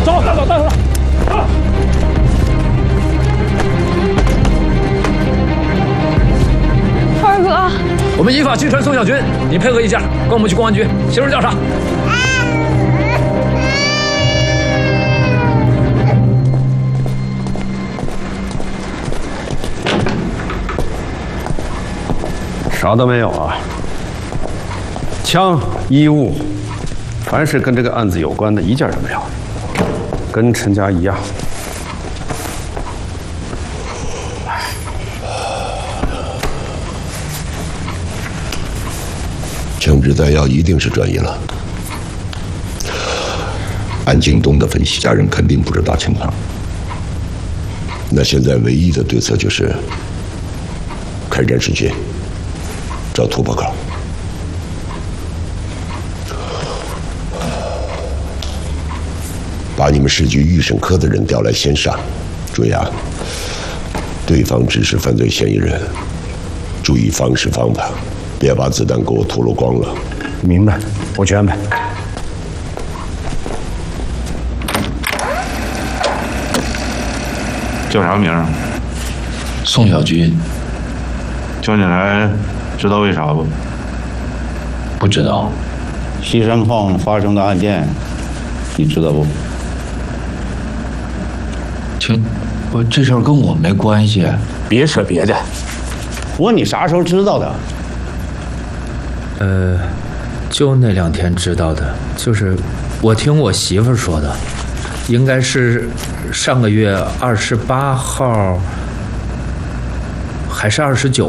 走，带走，带走。 二哥， 我们依法拘传宋小军，你配合一下，跟我们去公安局刑事调查。 啥都没有啊，枪、衣物，凡是跟这个案子有关的，一件都没有，跟陈家一样。 枪支弹药一定是转移了。按京东的分析，家人肯定不知道情况。那现在唯一的对策就是开展审讯，找突破口。把你们市局预审科的人调来先上，注意啊，对方只是犯罪嫌疑人，注意方式方法，别把子弹给我吐露光了。 明白，我去安排。 叫啥名？ 宋小军。 叫你来，知道为啥不？ 不知道。 西山矿发生的案件，你知道不？ 这事儿跟我没关系。 别扯别的。 问你啥时候知道的？ 就那2天知道的，就是我听我媳妇说的，应该是上个月28号还是29